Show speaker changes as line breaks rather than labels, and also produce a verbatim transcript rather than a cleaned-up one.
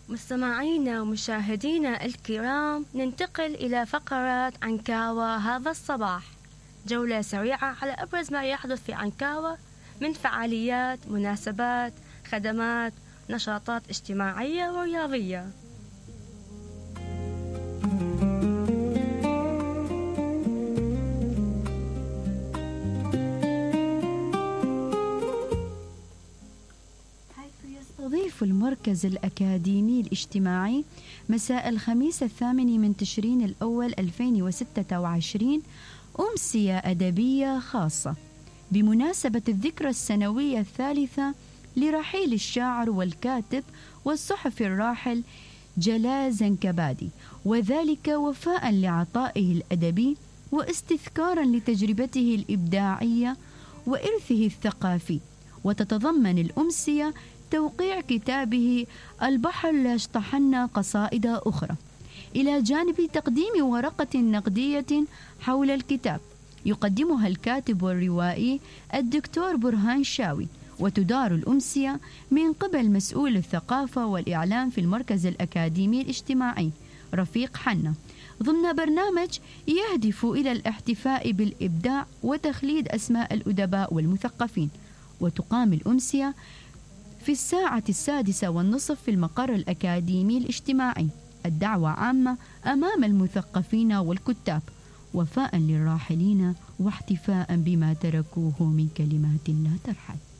مستمعينا ومشاهدينا الكرام، ننتقل إلى فقرات عنكاوة هذا الصباح، جولة سريعة على أبرز ما يحدث في عنكاوة من فعاليات، مناسبات، خدمات، نشاطات اجتماعية ورياضية.
يستضيف المركز الأكاديمي الاجتماعي مساء الخميس الثامن من تشرين الأول ألفين وستة وعشرين أمسية أدبية خاصة بمناسبة الذكرى السنوية الثالثة لرحيل الشاعر والكاتب والصحفي الراحل جلال زنكبادي، وذلك وفاء لعطائه الأدبي واستذكارا لتجربته الإبداعية وإرثه الثقافي. وتتضمن الأمسية توقيع كتابه البحر لا يشطحن قصائد أخرى، إلى جانب تقديم ورقة نقدية حول الكتاب يقدمها الكاتب والروائي الدكتور برهان شاوي. وتدار الأمسية من قبل مسؤول الثقافة والإعلام في المركز الأكاديمي الاجتماعي رفيق حنا، ضمن برنامج يهدف إلى الاحتفاء بالإبداع وتخليد أسماء الأدباء والمثقفين. وتقام الأمسية في الساعة السادسة والنصف في المقر الأكاديمي الاجتماعي. الدعوة عامة أمام المثقفين والكتاب، وفاء للراحلين واحتفاء بما تركوه من كلمات لا ترحل.